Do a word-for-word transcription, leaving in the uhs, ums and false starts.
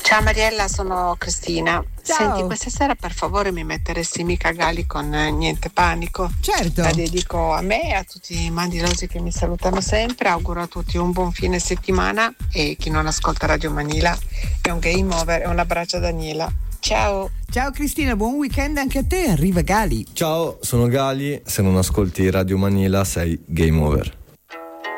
Ciao Mariella, sono Cristina. Ciao. Senti, questa sera per favore mi metteresti Mica Gali con eh, Niente Panico. Certo. La dedico a me e a tutti i mandilosi che mi salutano sempre. Auguro a tutti un buon fine settimana e chi non ascolta Radio Manila è un game over e un abbraccio a Daniela. Ciao. Ciao Cristina, buon weekend anche a te. Arriva Gali. Ciao, sono Gali. Se non ascolti Radio Manila sei game over.